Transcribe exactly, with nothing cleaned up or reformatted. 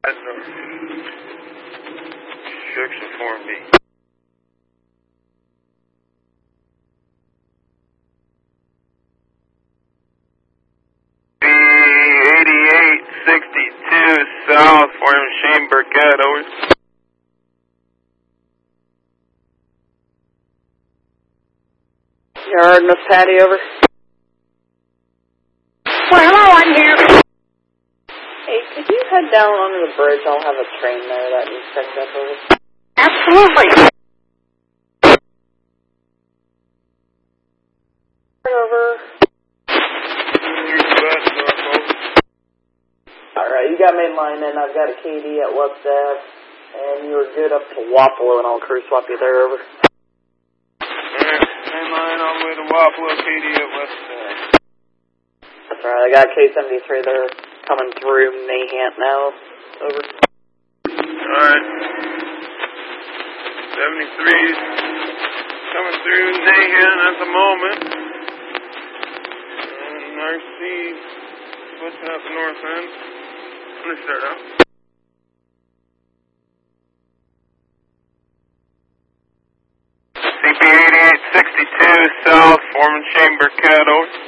Section Form B. B eighty-eight sixty-two South, Form Shane Burkett, over. Yard, Miss Patty, over. Well, hello, I'm here. Hey, could you head down under the bridge? I'll have a train there that needs picked up, over. Absolutely. Over. Alright, you got main line in. I've got a K D at West Ave, and you're good up to Wapello, and I'll crew swap you there, over. Alright, main line all the way to Wapello, K D at West Ave. That's alright, I got K seventy-three there coming through Nahant now, over. Alright. seventy-three's coming through Nahant at the moment. And R C pushing up the north end. Let me start out. C P eighty-eight sixty-two South, Foreman Shane Burkett, over.